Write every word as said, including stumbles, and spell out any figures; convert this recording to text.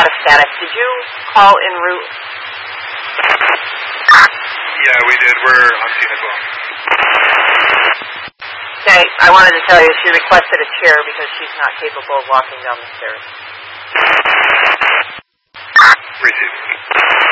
of static. Did you call en route? Yeah, we did. We're on scene as well. Okay, I wanted to tell you she requested a chair because she's not capable of walking down the stairs. Received.